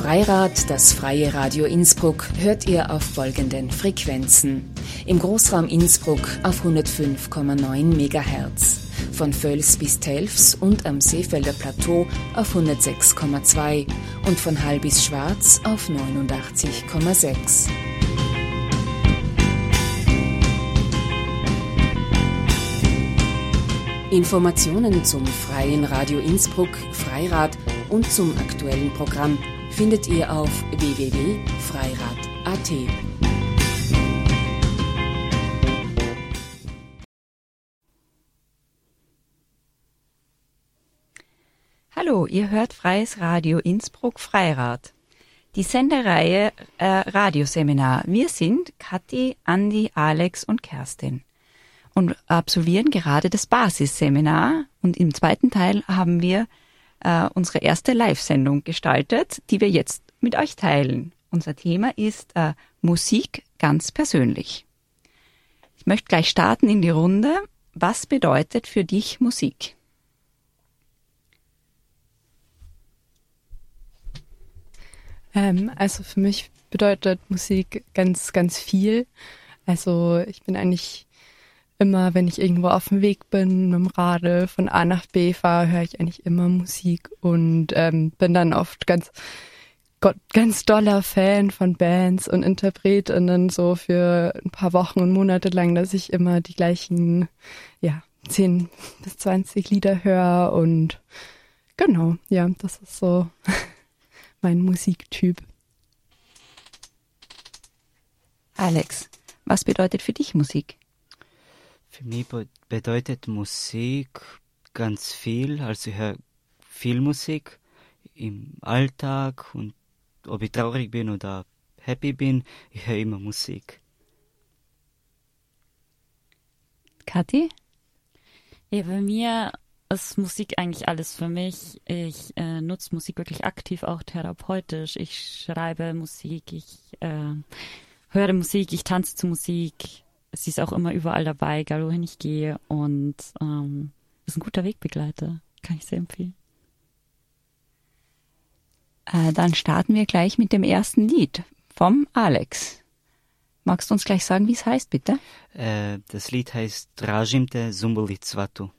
Freirad, das freie Radio Innsbruck, hört ihr auf folgenden Frequenzen. Im Großraum Innsbruck auf 105,9 MHz, von Völs bis Telfs und am Seefelder Plateau auf 106,2 und von Hall bis Schwarz auf 89,6. Informationen zum Freien Radio Innsbruck, Freirad und zum aktuellen Programm findet ihr auf www.freirad.at. Hallo, ihr hört Freies Radio Innsbruck Freirad. Die Sendereihe Radioseminar. Wir sind Kathi, Andi, Alex und Kerstin und absolvieren gerade das Basisseminar. Und im zweiten Teil haben wir unsere erste Live-Sendung gestaltet, die wir jetzt mit euch teilen. Unser Thema ist Musik ganz persönlich. Ich möchte gleich starten in die Runde. Was bedeutet für dich Musik? Also für mich bedeutet Musik ganz, ganz viel. Also ich bin eigentlich immer, wenn ich irgendwo auf dem Weg bin, mit dem Radl von A nach B fahre, höre ich eigentlich immer Musik und bin dann oft ganz doller Fan von Bands und Interpretinnen so für ein paar Wochen und Monate lang, dass ich immer die gleichen 10 bis 20 Lieder höre und genau, ja, das ist so mein Musiktyp. Alex, was bedeutet für dich Musik? Für mich bedeutet Musik ganz viel. Also ich höre viel Musik im Alltag und ob ich traurig bin oder happy bin, ich höre immer Musik. Kathi? Ja, bei mir ist Musik eigentlich alles für mich. Ich nutze Musik wirklich aktiv, auch therapeutisch. Ich schreibe Musik, ich höre Musik, ich tanze zu Musik. Sie ist auch immer überall dabei, egal wohin ich gehe. Und ist ein guter Wegbegleiter, kann ich sehr empfehlen. Dann starten wir gleich mit dem ersten Lied vom Alex. Magst du uns gleich sagen, wie es heißt, bitte? Das Lied heißt Tražim te Zumbuli Cvatu.